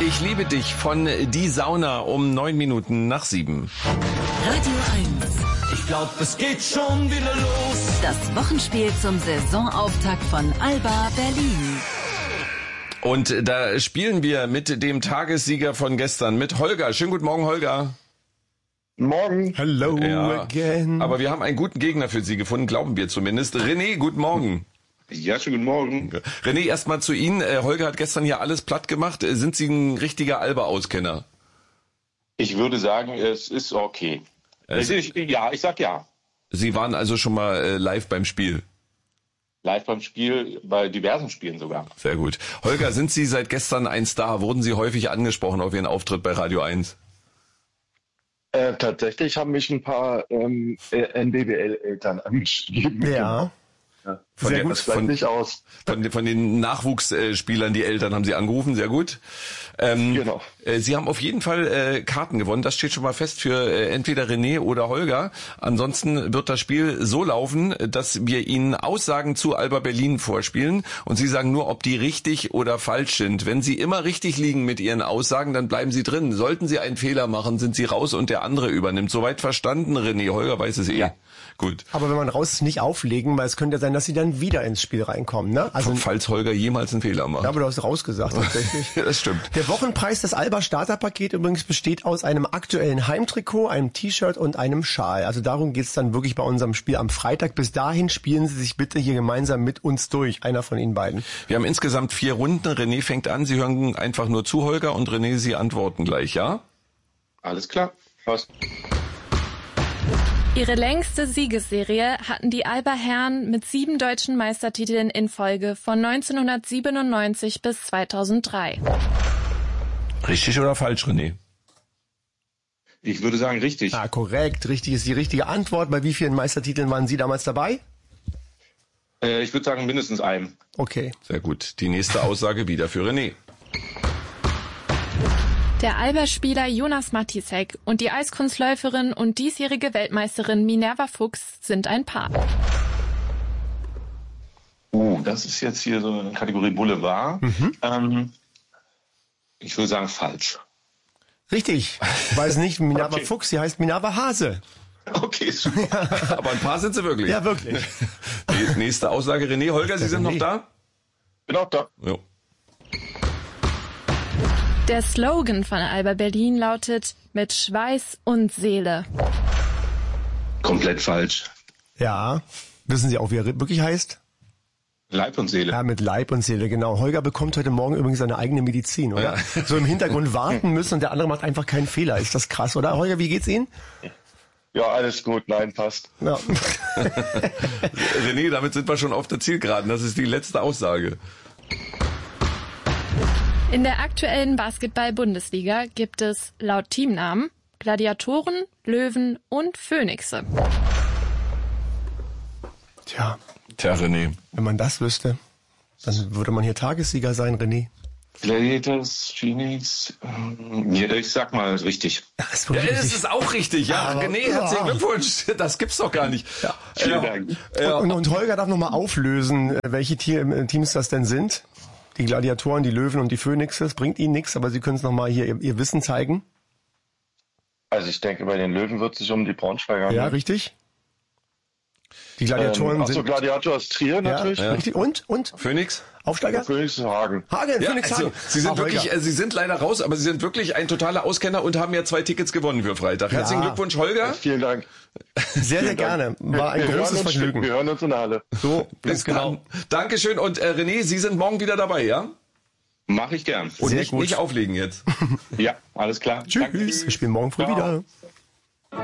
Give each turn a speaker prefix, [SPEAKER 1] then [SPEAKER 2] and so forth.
[SPEAKER 1] Ich liebe dich von Die Sauna um 9 Minuten nach 7.
[SPEAKER 2] Radio 1.
[SPEAKER 3] Ich glaub, es geht schon wieder los.
[SPEAKER 2] Das Wochenspiel zum Saisonauftakt von Alba Berlin.
[SPEAKER 1] Und da spielen wir mit dem Tagessieger von gestern, mit Holger. Schönen guten Morgen, Holger.
[SPEAKER 4] Morgen.
[SPEAKER 5] Hello again.
[SPEAKER 1] Aber wir haben einen guten Gegner für Sie gefunden, glauben wir zumindest. René, guten Morgen.
[SPEAKER 4] Ja, schönen guten Morgen.
[SPEAKER 1] René, erstmal zu Ihnen. Holger hat gestern hier alles platt gemacht. Sind Sie ein richtiger Alba-Auskenner?
[SPEAKER 4] Ich würde sagen, es ist okay. Ich sag ja.
[SPEAKER 1] Sie waren also schon mal live beim Spiel?
[SPEAKER 4] Live beim Spiel, bei diversen Spielen sogar.
[SPEAKER 1] Sehr gut. Holger, sind Sie seit gestern ein Star? Wurden Sie häufig angesprochen auf Ihren Auftritt bei Radio 1?
[SPEAKER 4] Tatsächlich haben mich ein paar NBBL-Eltern angeschrieben.
[SPEAKER 5] Ja.
[SPEAKER 4] Sehr gut. Das bleibt nicht aus.
[SPEAKER 1] Von den Nachwuchsspielern, die Eltern haben Sie angerufen, sehr gut.
[SPEAKER 4] Genau.
[SPEAKER 1] Sie haben auf jeden Fall Karten gewonnen, das steht schon mal fest für entweder René oder Holger. Ansonsten wird das Spiel so laufen, dass wir Ihnen Aussagen zu Alba Berlin vorspielen und Sie sagen nur, ob die richtig oder falsch sind. Wenn Sie immer richtig liegen mit Ihren Aussagen, dann bleiben Sie drin. Sollten Sie einen Fehler machen, sind Sie raus und der andere übernimmt. Soweit verstanden, René? Holger weiß es eh. Ja. Gut.
[SPEAKER 5] Aber wenn man raus ist, nicht auflegen, weil es könnte ja sein, dass sie dann wieder ins Spiel reinkommen, ne?
[SPEAKER 1] Also falls Holger jemals einen Fehler macht.
[SPEAKER 5] Ja, aber du hast rausgesagt tatsächlich.
[SPEAKER 1] Ja, das stimmt.
[SPEAKER 5] Der Wochenpreis des Alba Starterpaket übrigens besteht aus einem aktuellen Heimtrikot, einem T-Shirt und einem Schal. Also darum geht's dann wirklich bei unserem Spiel am Freitag. Bis dahin spielen Sie sich bitte hier gemeinsam mit uns durch, einer von Ihnen beiden. Wir haben insgesamt 4 Runden. René fängt an, Sie hören einfach nur zu, Holger, und René, Sie antworten gleich, ja?
[SPEAKER 4] Alles klar. Passt.
[SPEAKER 6] Ihre längste Siegesserie hatten die Alba Herren mit 7 deutschen Meistertiteln in Folge von 1997 bis 2003.
[SPEAKER 1] Richtig oder falsch, René?
[SPEAKER 4] Ich würde sagen richtig.
[SPEAKER 5] Ah, korrekt. Richtig ist die richtige Antwort. Bei wie vielen Meistertiteln waren Sie damals dabei?
[SPEAKER 4] Ich würde sagen mindestens einem.
[SPEAKER 5] Okay.
[SPEAKER 1] Sehr gut. Die nächste Aussage wieder für René.
[SPEAKER 6] Der Alba-Spieler Jonas Matisek und die Eiskunstläuferin und diesjährige Weltmeisterin Minerva Fuchs sind ein Paar.
[SPEAKER 4] Das ist jetzt hier so eine Kategorie Boulevard. Ich würde sagen falsch.
[SPEAKER 5] Richtig. Weiß nicht, Minerva Fuchs, sie heißt Minerva Hase.
[SPEAKER 4] Okay, super.
[SPEAKER 1] Ja. Aber ein Paar sind sie wirklich.
[SPEAKER 5] Ja, wirklich.
[SPEAKER 1] Die nächste Aussage, René. Holger, Sie sind noch da?
[SPEAKER 4] Bin auch da.
[SPEAKER 1] Jo.
[SPEAKER 6] Der Slogan von Alba Berlin lautet mit Schweiß und Seele.
[SPEAKER 4] Komplett falsch.
[SPEAKER 5] Ja. Wissen Sie auch, wie er wirklich heißt?
[SPEAKER 4] Leib und Seele.
[SPEAKER 5] Ja, mit Leib und Seele, genau. Holger bekommt heute Morgen übrigens seine eigene Medizin, oder? Ja. So im Hintergrund warten müssen und der andere macht einfach keinen Fehler. Ist das krass, oder? Holger, wie geht's Ihnen?
[SPEAKER 4] Ja, alles gut. Nein, passt.
[SPEAKER 5] Ja.
[SPEAKER 1] René, damit sind wir schon auf der Zielgeraden. Das ist die letzte Aussage.
[SPEAKER 6] In der aktuellen Basketball-Bundesliga gibt es laut Teamnamen Gladiatoren, Löwen und Phönixe.
[SPEAKER 5] Tja,
[SPEAKER 1] René.
[SPEAKER 5] Wenn man das wüsste, dann würde man hier Tagessieger sein, René.
[SPEAKER 4] Gladiators, Phoenix, ich sag mal richtig.
[SPEAKER 1] Das ist auch richtig, ja. Aber, René, herzlichen Glückwunsch. Das gibt's doch gar nicht.
[SPEAKER 4] Ja. Vielen Dank.
[SPEAKER 5] Ja. Und Holger darf nochmal auflösen, welche Teams das denn sind. Die Gladiatoren, die Löwen und die Phönixe. Das bringt Ihnen nichts, aber Sie können es nochmal hier ihr Wissen zeigen.
[SPEAKER 4] Also ich denke, bei den Löwen wird es sich um die Braunschweiger handeln.
[SPEAKER 5] Ja, richtig. Die Gladiatoren sind...
[SPEAKER 4] Gladiators Trier natürlich.
[SPEAKER 5] Ja. Richtig. Und? Phönix? Aufsteiger?
[SPEAKER 4] Ja, Phönix Hagen.
[SPEAKER 5] Hagen, Phönix Hagen.
[SPEAKER 1] Sie sind wirklich, Sie sind leider raus, aber Sie sind wirklich ein totaler Auskenner und haben ja 2 Tickets gewonnen für Freitag. Herzlichen Glückwunsch, Holger.
[SPEAKER 4] Ja, vielen Dank.
[SPEAKER 5] Sehr, sehr gerne. War ein großes Vergnügen.
[SPEAKER 4] Wir hören uns in der Halle.
[SPEAKER 5] So, ganz genau.
[SPEAKER 1] Dankeschön. Und René, Sie sind morgen wieder dabei, ja?
[SPEAKER 4] Mache ich gern.
[SPEAKER 1] Und nicht auflegen jetzt.
[SPEAKER 4] Ja, alles klar.
[SPEAKER 5] Tschüss. Wir spielen morgen früh wieder.